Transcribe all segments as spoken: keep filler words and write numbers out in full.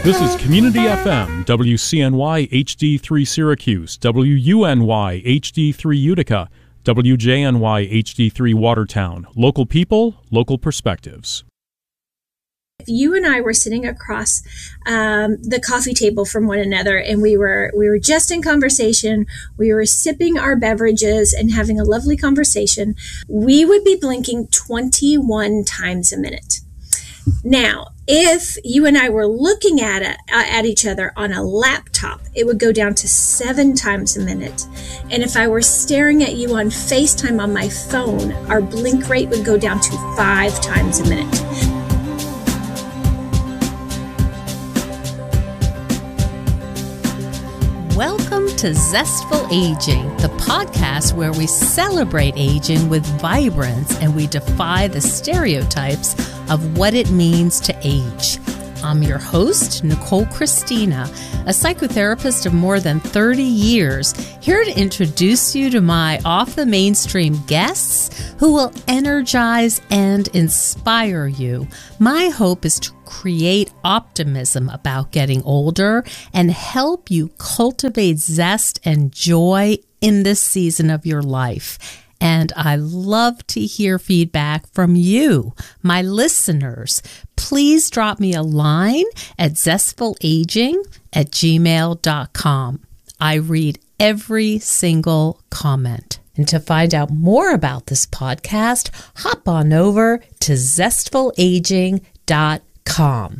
This is Community F M, W C N Y H D three Syracuse, W U N Y H D three Utica, W J N Y H D three Watertown. Local people, local perspectives. If you and I were sitting across um, the coffee table from one another, and we were we were just in conversation, we were sipping our beverages and having a lovely conversation, we would be blinking twenty-one times a minute. Now, if you and I were looking at it, uh, at each other on a laptop, it would go down to seven times a minute. And if I were staring at you on FaceTime on my phone, our blink rate would go down to five times a minute. Welcome to Zestful Aging, the podcast where we celebrate aging with vibrance and we defy the stereotypes of what it means to age. I'm your host, Nicole Christina, a psychotherapist of more than thirty years, here to introduce you to my off-the-mainstream guests who will energize and inspire you. My hope is to create optimism about getting older and help you cultivate zest and joy in this season of your life. And I love to hear feedback from you, my listeners. Please drop me a line at zestfulaging at gmail dot com. I read every single comment. And to find out more about this podcast, hop on over to zestfulaging dot com.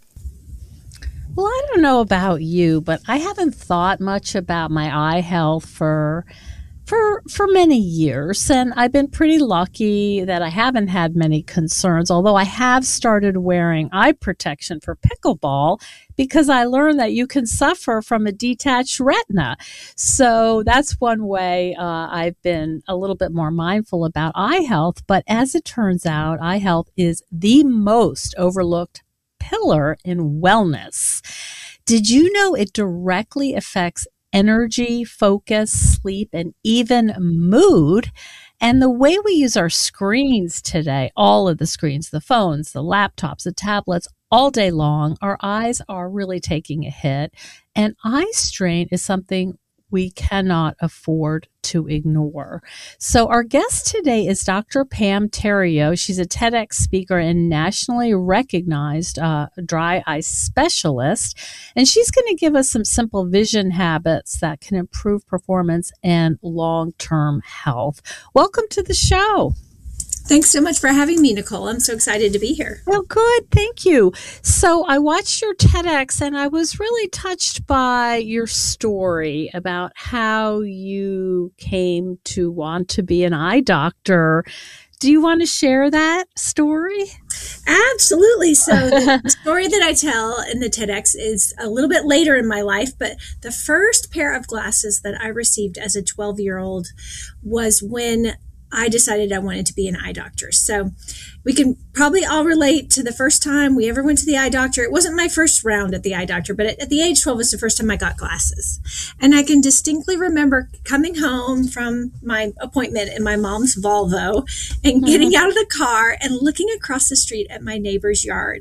Well, I don't know about you, but I haven't thought much about my eye health for For for many years, and I've been pretty lucky that I haven't had many concerns, although I have started wearing eye protection for pickleball because I learned that you can suffer from a detached retina. So that's one way uh, I've been a little bit more mindful about eye health. But as it turns out, eye health is the most overlooked pillar in wellness. Did you know it directly affects energy, focus, sleep, and even mood? And the way we use our screens today, all of the screens, the phones, the laptops, the tablets, all day long, our eyes are really taking a hit. And eye strain is something we cannot afford to ignore. So our guest today is Doctor Pam Theriault. She's a TEDx speaker and nationally recognized uh, dry eye specialist. And she's going to give us some simple vision habits that can improve performance and long-term health. Welcome to the show. Thanks so much for having me, Nicole. I'm so excited to be here. Oh, good. Thank you. So I watched your TEDx and I was really touched by your story about how you came to want to be an eye doctor. Do you want to share that story? Absolutely. So the story that I tell in the TEDx is a little bit later in my life, but the first pair of glasses that I received as a twelve-year-old was when I decided I wanted to be an eye doctor. So we can probably all relate to the first time we ever went to the eye doctor. It wasn't my first round at the eye doctor, but at, at the age twelve was the first time I got glasses. And I can distinctly remember coming home from my appointment in my mom's Volvo and getting out of the car and looking across the street at my neighbor's yard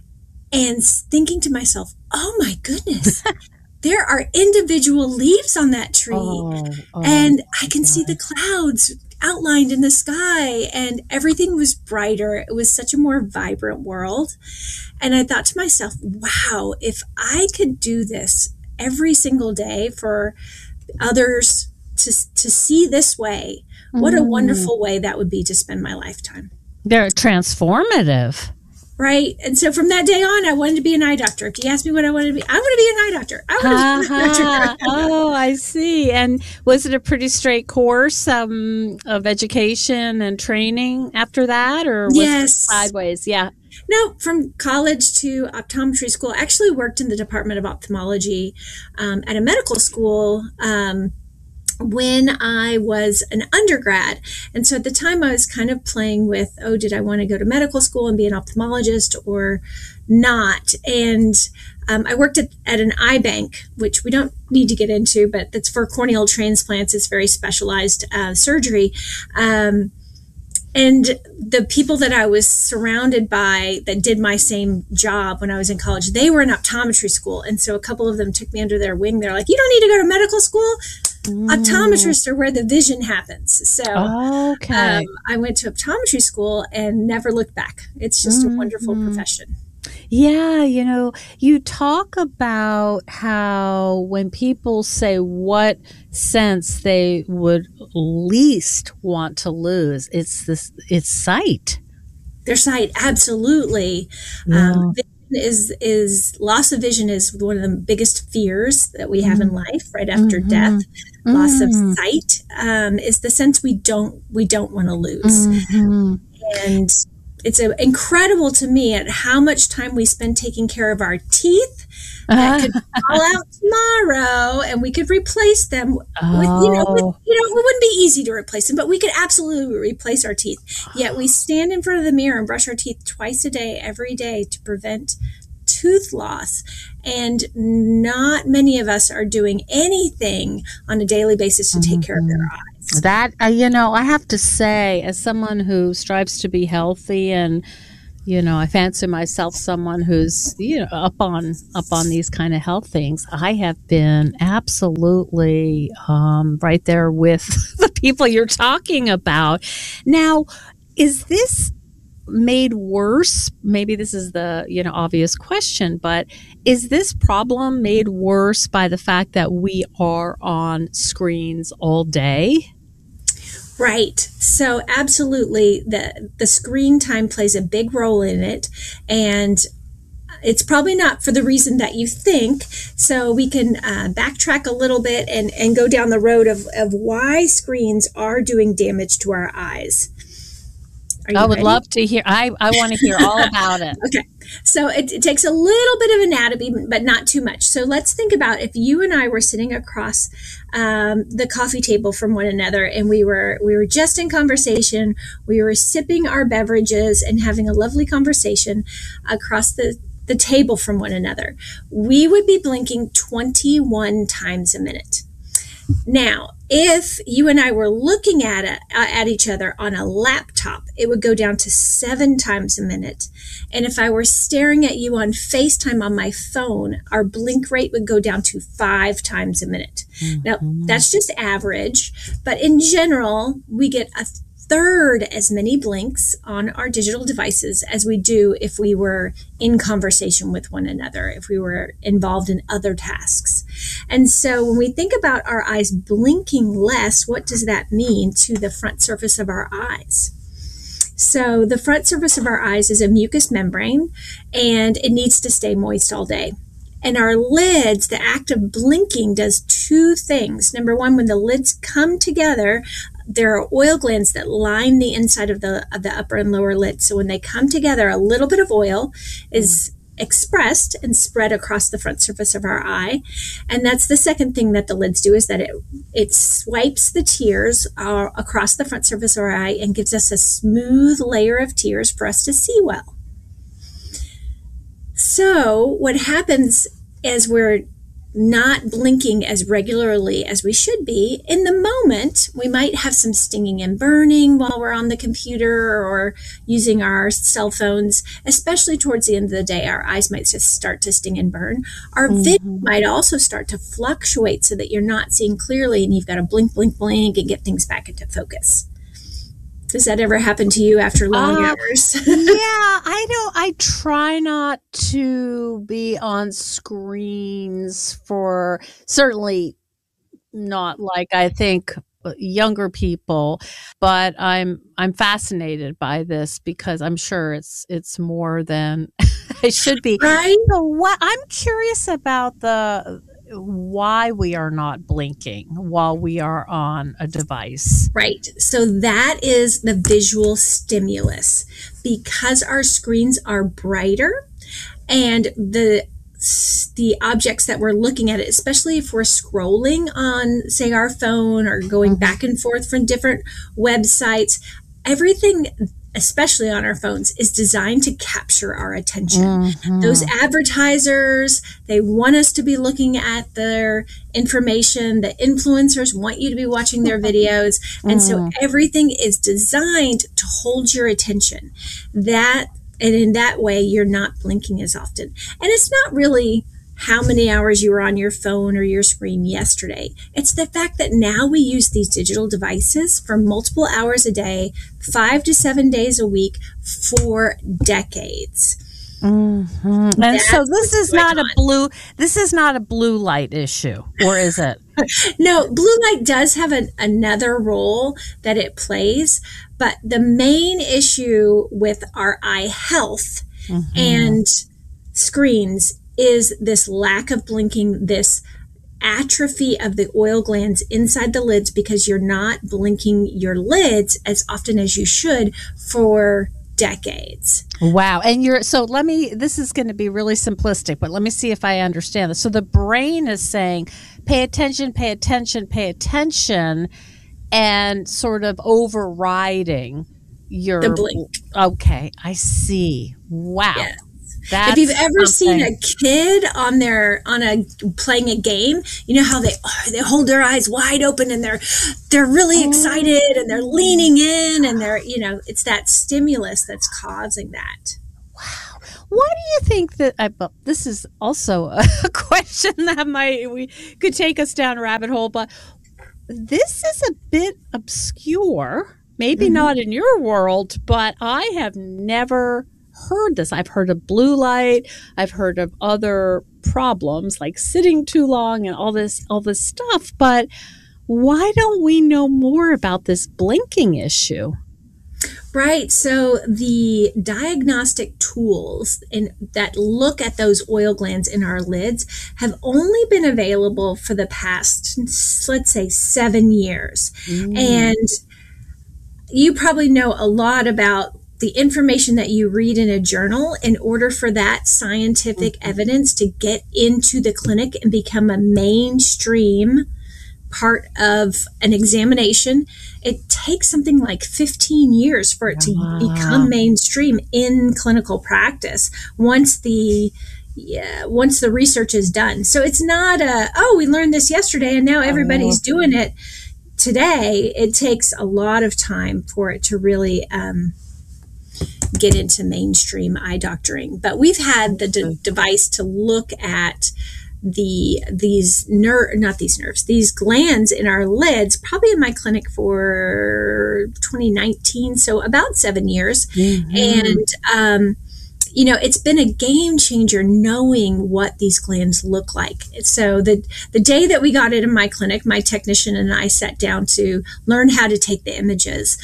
and thinking to myself, oh my goodness, there are individual leaves on that tree. Oh, oh, and I can see the clouds outlined in the sky, and everything was brighter. It was such a more vibrant world. And I thought to myself, wow, if I could do this every single day for others to, to see this way, what a wonderful way that would be to spend my lifetime. They're transformative. Right. And so from that day on, I wanted to be an eye doctor. If you ask me what I wanted to be, I want to be an eye doctor. I want to be an eye doctor. Oh, I see. And was it a pretty straight course um, of education and training after that? Or was yes. it sideways? Yeah. No, from college to optometry school. I actually worked in the Department of Ophthalmology um, at a medical school um when I was an undergrad. And so at the time I was kind of playing with, oh, did I want to go to medical school and be an ophthalmologist or not? And um, I worked at, at an eye bank, which we don't need to get into, but that's for corneal transplants. It's very specialized uh, surgery. Um, And the people that I was surrounded by that did my same job when I was in college, they were in optometry school. And so a couple of them took me under their wing. They're like, you don't need to go to medical school. Mm. Optometrists are where the vision happens. So okay. um, I went to optometry school and never looked back. It's just mm-hmm. a wonderful profession. Yeah, you know, you talk about how when people say what sense they would least want to lose, it's this, it's sight. Their sight, absolutely. Yeah. Um, vision is is loss of vision is one of the biggest fears that we have mm. in life. Right after mm-hmm. death, mm. loss of sight um, is the sense we don't we don't want to lose, mm-hmm. and it's a, incredible to me at how much time we spend taking care of our teeth that could fall out tomorrow, and we could replace them with, oh. you know, with, you know, it wouldn't be easy to replace them, but we could absolutely replace our teeth. Yet we stand in front of the mirror and brush our teeth twice a day, every day, to prevent tooth loss. And not many of us are doing anything on a daily basis to take mm-hmm. care of their eyes. That, uh, you know, I have to say, as someone who strives to be healthy, and, you know, I fancy myself someone who's, you know, up on, up on these kind of health things, I have been absolutely um, right there with the people you're talking about. Now, is this made worse? Maybe this is the, you know, obvious question, but is this problem made worse by the fact that we are on screens all day? Right. So absolutely, the the screen time plays a big role in it, and it's probably not for the reason that you think. So we can uh, backtrack a little bit and, and go down the road of, of why screens are doing damage to our eyes. I would ready? love to hear. I, I want to hear all about it. Okay. So it, it takes a little bit of anatomy, but not too much. So let's think about if you and I were sitting across um, the coffee table from one another, and we were we were just in conversation. We were sipping our beverages and having a lovely conversation across the, the table from one another. We would be blinking twenty-one times a minute. Now, if you and I were looking at it, uh, at each other on a laptop, it would go down to seven times a minute. And if I were staring at you on FaceTime on my phone, our blink rate would go down to five times a minute. Mm-hmm. Now, that's just average, but in general, we get a third as many blinks on our digital devices as we do if we were in conversation with one another, if we were involved in other tasks. And so when we think about our eyes blinking less, what does that mean to the front surface of our eyes? So the front surface of our eyes is a mucous membrane, and it needs to stay moist all day. And our lids, the act of blinking does two things. Number one, when the lids come together, there are oil glands that line the inside of the of the upper and lower lid. So when they come together, a little bit of oil is expressed and spread across the front surface of our eye. And that's the second thing that the lids do, is that it it swipes the tears uh, across the front surface of our eye and gives us a smooth layer of tears for us to see well. So what happens as we're not blinking as regularly as we should be, in the moment, we might have some stinging and burning while we're on the computer or using our cell phones, especially towards the end of the day. Our eyes might just start to sting and burn. Our mm-hmm. vision might also start to fluctuate so that you're not seeing clearly and you've got to blink, blink, blink and get things back into focus. Does that ever happen to you after long uh, hours? Yeah, I don't. I try not to be on screens for, certainly not like I think younger people, but I'm I'm fascinated by this because I'm sure it's it's more than it should be. Right. So what I'm curious about the. why we are not blinking while we are on a device. Right. So that is the visual stimulus. Because our screens are brighter and the the objects that we're looking at, especially if we're scrolling on, say, our phone or going back and forth from different websites, everything especially on our phones, is designed to capture our attention. Mm-hmm. Those advertisers, they want us to be looking at their information. The influencers want you to be watching their videos. And mm. so everything is designed to hold your attention. That, and in that way, you're not blinking as often. And it's not really how many hours you were on your phone or your screen yesterday. It's the fact that now we use these digital devices for multiple hours a day, five to seven days a week for decades. Mm-hmm. And That's so this is not on. a blue, this is not a blue light issue, or is it? No, blue light does have a, another role that it plays, but the main issue with our eye health mm-hmm. and screens is this lack of blinking, this atrophy of the oil glands inside the lids because you're not blinking your lids as often as you should for decades. Wow. And you're, so let me, this is going to be really simplistic, but let me see if I understand this. So the brain is saying, pay attention, pay attention, pay attention, and sort of overriding your, the blink. Okay. I see. Wow. Yeah. That's if you've ever something. seen a kid on their on a playing a game, you know how they oh, they hold their eyes wide open and they're they're really oh. excited and they're leaning in and they're you know it's that stimulus that's causing that. Wow. Why do you think that? I, well, this is also a question that might we could take us down a rabbit hole, but this is a bit obscure. Maybe mm-hmm. not in your world, but I have never heard this. I've heard of blue light. I've heard of other problems like sitting too long and all this, all this stuff. But why don't we know more about this blinking issue? Right. So the diagnostic tools in, that look at those oil glands in our lids have only been available for the past, let's say, seven years. Mm. And you probably know a lot about the information that you read in a journal. In order for that scientific mm-hmm. evidence to get into the clinic and become a mainstream part of an examination, it takes something like fifteen years for it to wow. become mainstream in clinical practice once the yeah, once the research is done. So it's not a, oh, we learned this yesterday and now everybody's oh. doing it today. It takes a lot of time for it to really um, get into mainstream eye doctoring. But we've had the de- device to look at the these nerve, not these nerves, these glands in our lids, probably in my clinic for twenty nineteen, so about seven years. Mm-hmm. And, um, you know, it's been a game changer knowing what these glands look like. So the the day that we got it in my clinic, my technician and I sat down to learn how to take the images.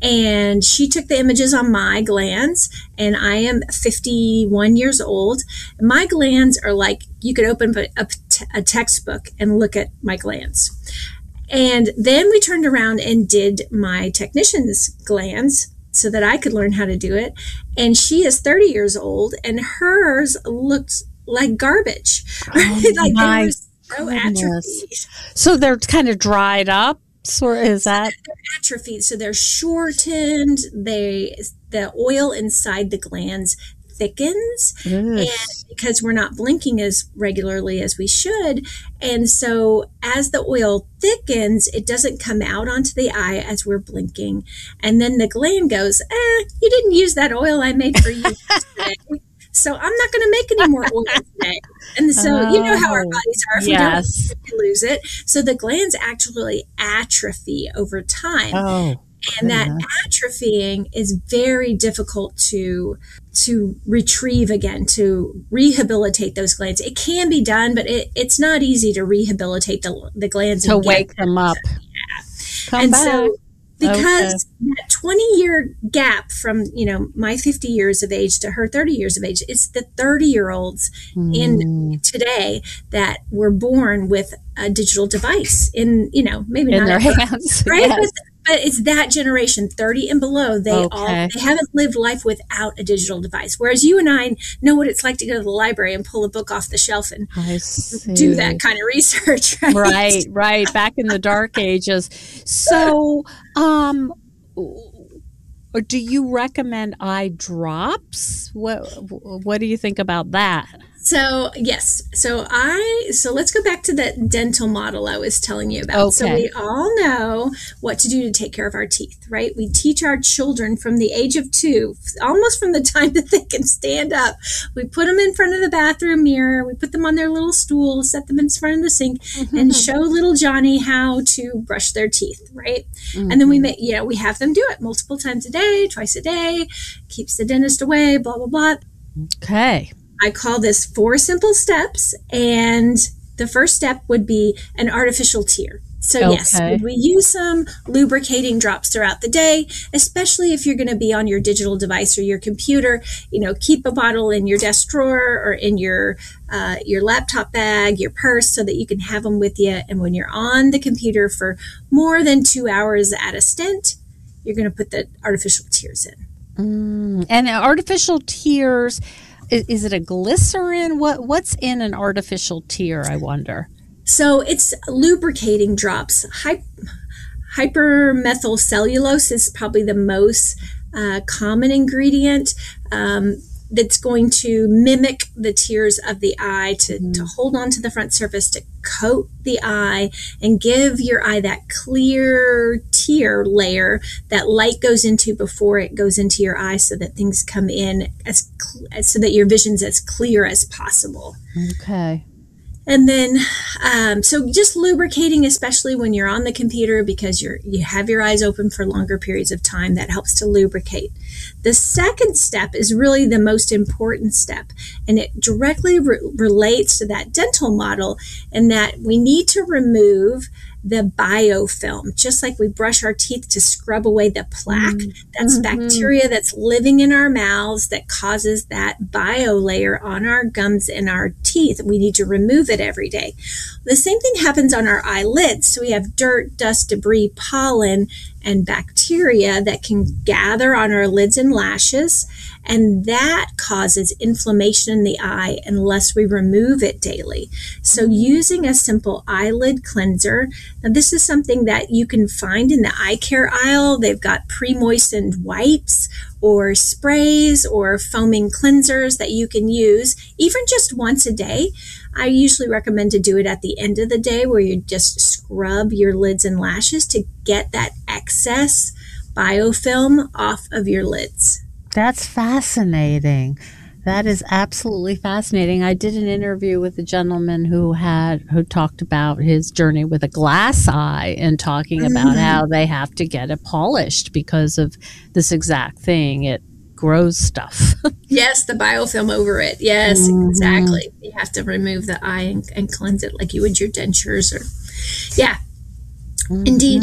And she took the images on my glands, and I am fifty-one years old. My glands are like, you could open a, a, a textbook and look at my glands. And then we turned around and did my technician's glands so that I could learn how to do it. And she is thirty years old, and hers looked like garbage. Oh, like my they were so atrophied. So they're kind of dried up? Or is that? They're atrophied. So they're shortened. They the oil inside the glands thickens, yes. and because we're not blinking as regularly as we should. And so as the oil thickens, it doesn't come out onto the eye as we're blinking. And then the gland goes, eh, you didn't use that oil I made for you today. So I'm not going to make any more oil today. And so oh, you know how our bodies are. If yes. we don't, we lose it. So the glands actually atrophy over time. Oh. And that atrophying is very difficult to to retrieve again, to rehabilitate those glands. It can be done, but it, it's not easy to rehabilitate the, the glands. To wake them up. Yeah. Come and back. so because okay. that twenty-year gap from, you know, my fifty years of age to her thirty years of age, it's the thirty-year-olds mm. in today that were born with a digital device in, you know, maybe in not their hands. right? Yes. But, but it's that generation, thirty and below, they okay. all they haven't lived life without a digital device. Whereas you and I know what it's like to go to the library and pull a book off the shelf and do that kind of research. Right, right, right. Back in the dark ages. So, um, or do you recommend eye drops? What What do you think about that? So yes, so I so let's go back to that dental model I was telling you about. Okay. So we all know what to do to take care of our teeth, right? We teach our children from the age of two, almost from the time that they can stand up. We put them in front of the bathroom mirror. We put them on their little stool, set them in front of the sink, mm-hmm. and show little Johnny how to brush their teeth, right? Mm-hmm. And then we make, you know, we have them do it multiple times a day, twice a day, keeps the dentist away, blah, blah, blah. Okay. I call this four simple steps, and the first step would be an artificial tear. So okay. yes, would we use some lubricating drops throughout the day, especially if you're going to be on your digital device or your computer. You know, keep a bottle in your desk drawer or in your uh, your laptop bag, your purse, so that you can have them with you. And when you're on the computer for more than two hours at a stint, you're going to put the artificial tears in. Mm, and artificial tears. Is it a glycerin? What What's in an artificial tear, I wonder? So it's lubricating drops. Hy- hypermethylcellulose is probably the most uh, common ingredient um, that's going to mimic the tears of the eye to, mm. to hold on to the front surface, to coat the eye and give your eye that clear tear layer that light goes into before it goes into your eye, so that things come in as cl- so that your vision's as clear as possible. Okay. And then, um, so just lubricating, especially when you're on the computer, because you're, you have your eyes open for longer periods of time, that helps to lubricate. The second step is really the most important step, and it directly re- relates to that dental model, in that we need to remove the biofilm. Just like we brush our teeth to scrub away the plaque, mm. that's mm-hmm. bacteria that's living in our mouths that causes that bio layer on our gums and our teeth. We need to remove it every day. The same thing happens on our eyelids. So we have dirt, dust, debris, pollen, and bacteria that can gather on our lids and lashes, and that causes inflammation in the eye unless we remove it daily. So using a simple eyelid cleanser, now this is something that you can find in the eye care aisle. They've got pre-moistened wipes or sprays or foaming cleansers that you can use even just once a day. I usually recommend to do it at the end of the day, where you just scrub your lids and lashes to get that excess biofilm off of your lids. That's fascinating. That is absolutely fascinating. I did an interview with a gentleman who had who talked about his journey with a glass eye, and talking mm. about how they have to get it polished because of this exact thing. It grows stuff. Yes, the biofilm over it. Yes, mm-hmm. exactly. You have to remove the eye and, and cleanse it like you would your dentures. Or, yeah. Mm-hmm. Indeed.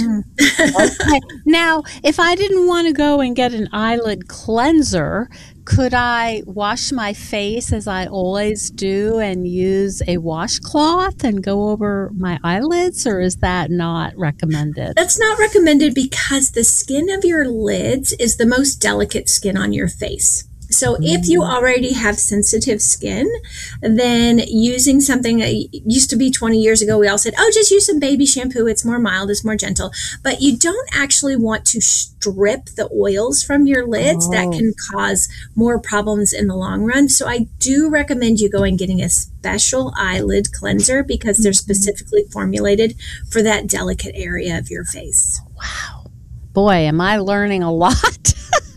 Okay. Now, if I didn't want to go and get an eyelid cleanser, could I wash my face as I always do and use a washcloth and go over my eyelids, or is that not recommended? That's not recommended because the skin of your lids is the most delicate skin on your face. So if you already have sensitive skin, then using something that used to be twenty years ago, we all said, oh, just use some baby shampoo. It's more mild, it's more gentle. But you don't actually want to strip the oils from your lids. Oh. That can cause more problems in the long run. So I do recommend you going and getting a special eyelid cleanser, because they're specifically formulated for that delicate area of your face. Wow. Boy, am I learning a lot.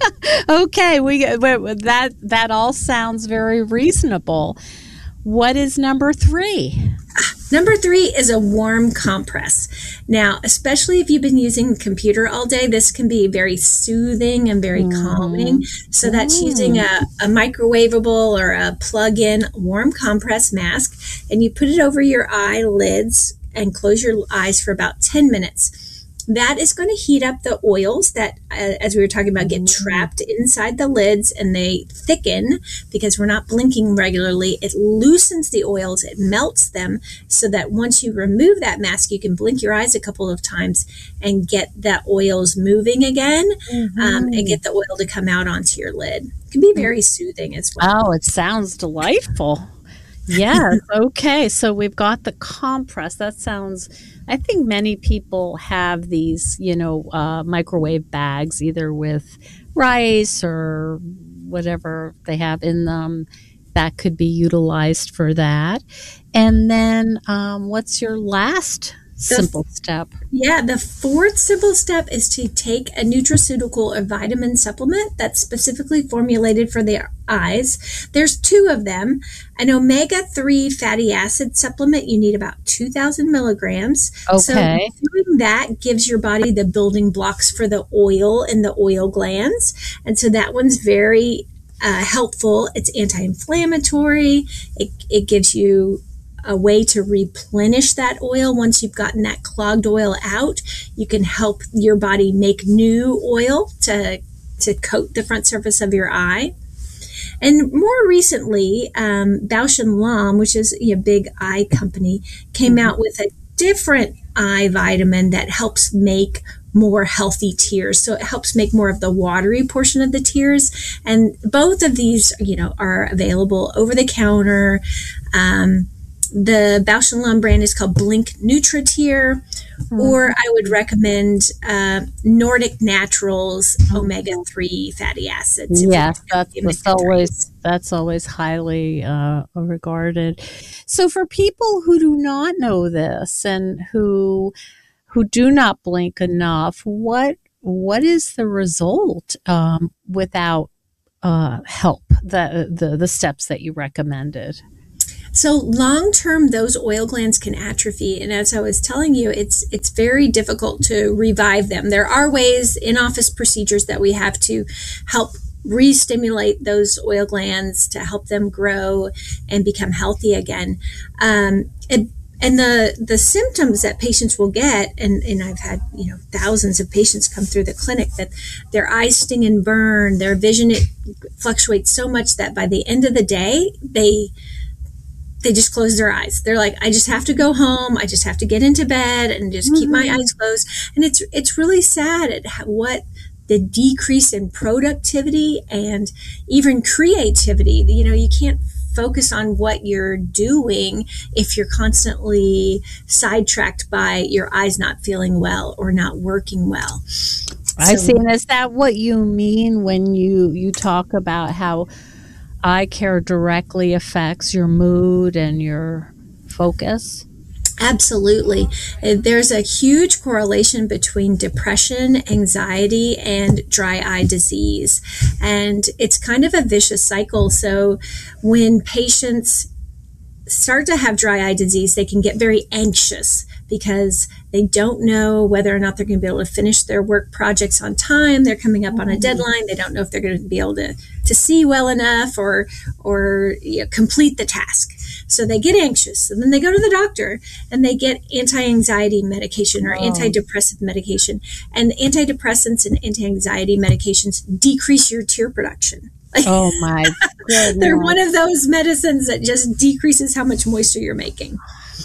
Okay, we that that all sounds very reasonable. What is number three? Number three is a warm compress. Now, especially if you've been using the computer all day, this can be very soothing and very mm. calming. So that's mm. using a, a microwavable or a plug-in warm compress mask, and you put it over your eyelids and close your eyes for about ten minutes. That is going to heat up the oils that, uh, as we were talking about, get trapped inside the lids, and they thicken because we're not blinking regularly. It loosens the oils, it melts them, so that once you remove that mask, you can blink your eyes a couple of times and get the oils moving again, mm-hmm. um, and get the oil to come out onto your lid. It can be very soothing as well. Oh, it sounds delightful. Yes. Okay. So we've got the compress. That sounds, I think many people have these, you know, uh, microwave bags, either with rice or whatever they have in them, that could be utilized for that. And then um, what's your last simple the, step? Yeah, the fourth simple step is to take a nutraceutical or vitamin supplement that's specifically formulated for the eyes. There's two of them. An omega three fatty acid supplement, you need about two thousand milligrams. Okay. So doing that gives your body the building blocks for the oil in the oil glands. And so that one's very uh, helpful. It's anti-inflammatory. It, it gives you a way to replenish that oil. Once you've gotten that clogged oil out, you can help your body make new oil to, to coat the front surface of your eye. And more recently, um, Bausch and Lomb, which is a big eye company, came out with a different eye vitamin that helps make more healthy tears. So it helps make more of the watery portion of the tears. And both of these, you know, are available over the counter. Um, The Bausch and Lomb brand is called Blink NutriTear, mm-hmm. or I would recommend uh, Nordic Naturals omega three fatty acids. Yes, that's, that's always that's always highly uh, regarded. So for people who do not know this and who who do not blink enough, what what is the result um, without uh, help? The, the the steps that you recommended. So long term, those oil glands can atrophy. And as I was telling you, it's it's very difficult to revive them. There are ways, in-office procedures that we have to help re-stimulate those oil glands to help them grow and become healthy again. Um, and, and the the symptoms that patients will get, and, and I've had, you know, thousands of patients come through the clinic, that their eyes sting and burn, their vision, it fluctuates so much that by the end of the day, they... they just close their eyes. They're like, I just have to go home. I just have to get into bed and just mm-hmm. keep my eyes closed. And it's it's really sad at how, what the decrease in productivity and even creativity. You know, you can't focus on what you're doing if you're constantly sidetracked by your eyes not feeling well or not working well. I see. And is that what you mean when you, you talk about how eye care directly affects your mood and your focus? Absolutely. There's a huge correlation between depression, anxiety, and dry eye disease. And it's kind of a vicious cycle. So when patients start to have dry eye disease, they can get very anxious because they don't know whether or not they're going to be able to finish their work projects on time. They're coming up on a deadline. They don't know if they're going to be able to, to see well enough or or you know, complete the task. So they get anxious. And then they go to the doctor and they get anti-anxiety medication or oh. antidepressant medication. And antidepressants and anti-anxiety medications decrease your tear production. Oh my goodness. They're one of those medicines that just decreases how much moisture you're making.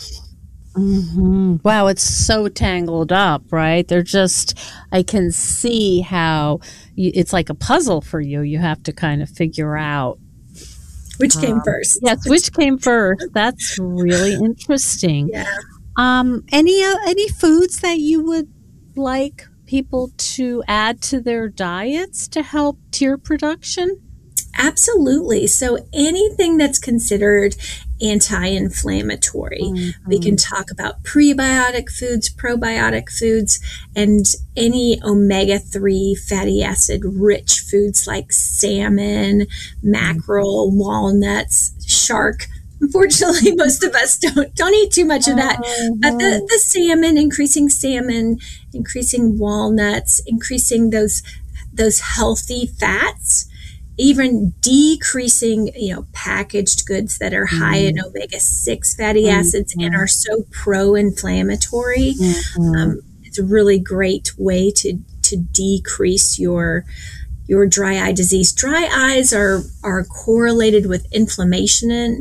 Mm-hmm. Wow, it's so tangled up, right? They're just, I can see how you, it's like a puzzle for you. You have to kind of figure out. Which came um, first. Yes, which came first. That's really interesting. Yeah. Um, any, uh, any foods that you would like people to add to their diets to help tear production? Absolutely. So anything that's considered anti-inflammatory. Mm-hmm. We can talk about prebiotic foods, probiotic foods, and any omega three fatty acid rich foods like salmon, mackerel, walnuts, shark. Unfortunately, most of us don't don't eat too much of that. Uh-huh. But the, the salmon, increasing salmon, increasing walnuts, increasing those those healthy fats, even decreasing, you know, packaged goods that are high mm. in omega six fatty mm-hmm. acids and are so pro-inflammatory. Mm-hmm. Um, it's a really great way to to decrease your your dry eye disease. Dry eyes are are correlated with inflammation and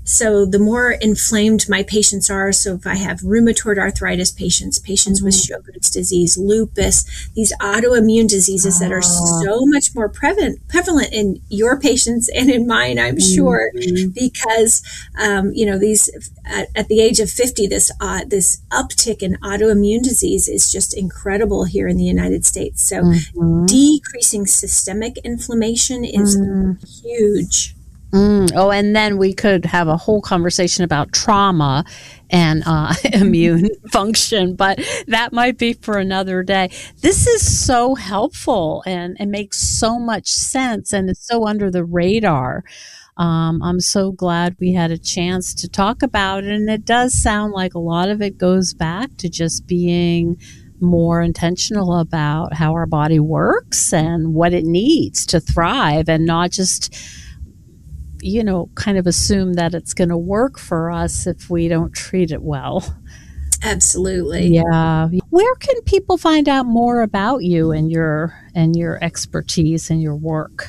So the more inflamed my patients are, so if I have rheumatoid arthritis patients, patients mm-hmm. with Sjogren's disease, lupus, these autoimmune diseases oh. that are so much more prevalent, prevalent in your patients and in mine, I'm mm-hmm. sure, because, um, you know, these, at, at the age of fifty, this, uh, this uptick in autoimmune disease is just incredible here in the United States. So mm-hmm. decreasing systemic inflammation is mm. huge. Mm. Oh, and then we could have a whole conversation about trauma and uh, immune function, but that might be for another day. This is so helpful and it makes so much sense, and it's so under the radar. Um, I'm so glad we had a chance to talk about it, and it does sound like a lot of it goes back to just being more intentional about how our body works and what it needs to thrive, and not just, you know, kind of assume that it's going to work for us if we don't treat it well. Absolutely. Yeah. Where can people find out more about you and your and your expertise and your work?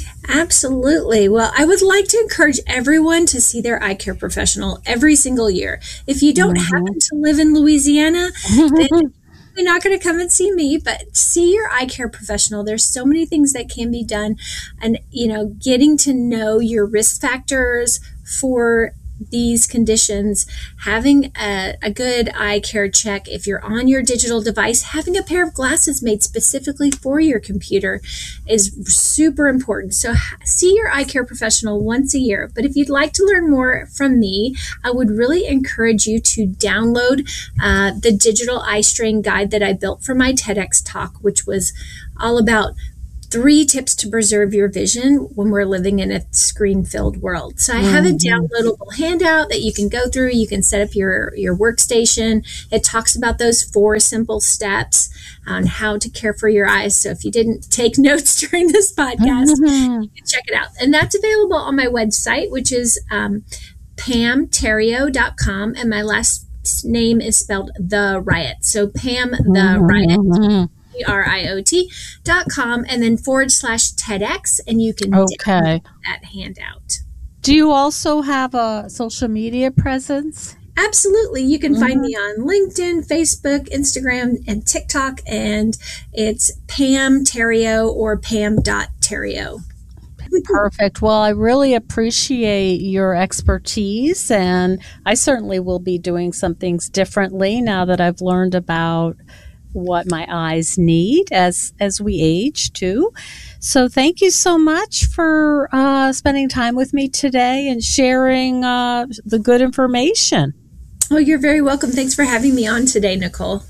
Absolutely. Well, I would like to encourage everyone to see their eye care professional every single year. If you don't mm-hmm. happen to live in Louisiana, then you're not going to come and see me, but see your eye care professional. There's so many things that can be done. And, you know, getting to know your risk factors for these conditions, having a, a good eye care check. If you're on your digital device, having a pair of glasses made specifically for your computer is super important. So see your eye care professional once a year. But if you'd like to learn more from me, I would really encourage you to download uh, the digital eye strain guide that I built for my TEDx talk, which was all about three tips to preserve your vision when we're living in a screen-filled world. So I have a downloadable handout that you can go through. You can set up your, your workstation. It talks about those four simple steps on how to care for your eyes. So if you didn't take notes during this podcast, mm-hmm. you can check it out. And that's available on my website, which is um, pam terrio dot com. And my last name is spelled The Riot. So Pam The Riot. Mm-hmm. T R I O T dot com, and then forward slash TEDx, and you can okay. download that handout. Do you also have a social media presence? Absolutely. You can mm-hmm. find me on LinkedIn, Facebook, Instagram, and TikTok, and it's Pam Terrio or Pam dot Terrio. Perfect. Well, I really appreciate your expertise, and I certainly will be doing some things differently now that I've learned about what my eyes need as as we age too. So thank you so much for uh, spending time with me today and sharing uh, the good information. Oh, you're very welcome. Thanks for having me on today, Nicole.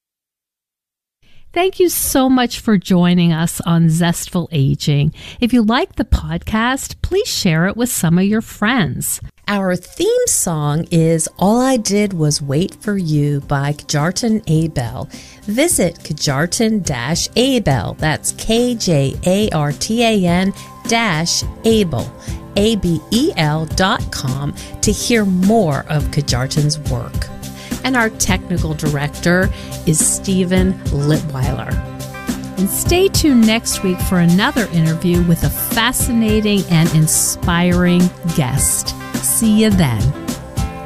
Thank you so much for joining us on Zestful Aging. If you like the podcast, please share it with some of your friends. Our theme song is All I Did Was Wait for You by Kjartan Abel. Visit Kjartan Abel, that's K J A R T A N dash Abel, A B E L dot com to hear more of Kjartan's work. And our technical director is Stephen Litweiler. And stay tuned next week for another interview with a fascinating and inspiring guest. See you then.